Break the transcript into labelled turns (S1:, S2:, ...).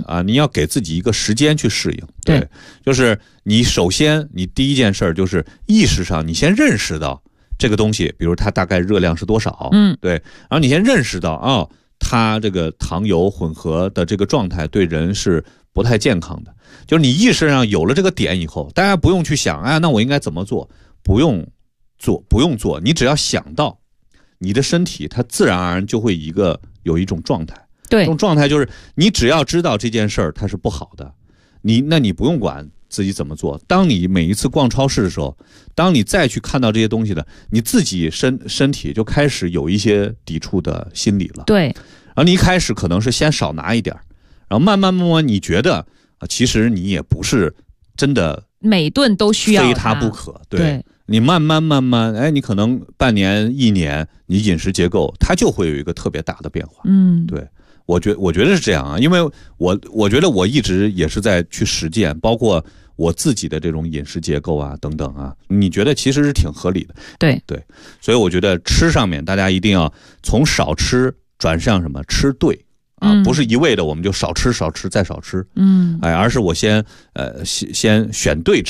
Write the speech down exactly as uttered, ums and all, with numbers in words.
S1: 啊，你要给自己一个时间去适应。对，对就是你首先你第一件事就是意识上你先认识到这个东西，比如它大概热量是多少，
S2: 嗯，
S1: 对，然后你先认识到啊、哦，它这个糖油混合的这个状态对人是不太健康的。就是你意识上有了这个点以后，大家不用去想，哎，那我应该怎么做？不用做，不用做，你只要想到，你的身体它自然而然就会一个有一种状态。
S2: 对，
S1: 这种状态就是你只要知道这件事儿它是不好的，你那你不用管自己怎么做。当你每一次逛超市的时候，当你再去看到这些东西的，你自己身身体就开始有一些抵触的心理了。
S2: 对，
S1: 然后你一开始可能是先少拿一点，然后慢慢慢慢你觉得啊，其实你也不是真的
S2: 每顿都需要
S1: 非它不可。对，
S2: 对
S1: 你慢慢慢慢，哎，你可能半年一年，你饮食结构它就会有一个特别大的变化。
S2: 嗯，
S1: 对。我觉我觉得是这样啊，因为我我觉得我一直也是在去实践，包括我自己的这种饮食结构啊等等啊，你觉得其实是挺合理的。
S2: 对
S1: 对，所以我觉得吃上面大家一定要从少吃转向什么吃对啊，
S2: 嗯、
S1: 不是一味的我们就少吃少吃再少吃，
S2: 嗯，
S1: 哎，而是我先呃先先选对吃。